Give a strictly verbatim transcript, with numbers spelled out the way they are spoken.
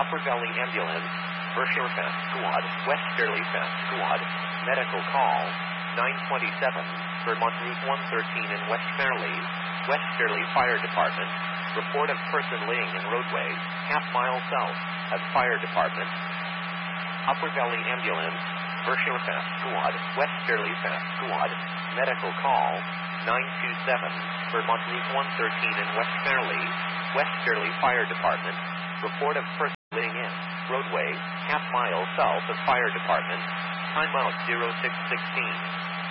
Upper Valley Ambulance, Berkshire Fence Squad, West Shirley Fence Squad, medical call, nine twenty-seven, Vermont Route one thirteen in West Fairleigh, West Shirley Fire Department, report of person laying in roadway, half mile south of Fire Department. Upper Valley Ambulance, Berkshire Fence Squad, West Shirley Fence Squad, medical call, nine two seven, Vermont Route one thirteen in West Fairleigh, West Shirley Fire Department, report of person laying in roadway, half mile south of Fire Department, time out zero six sixteen.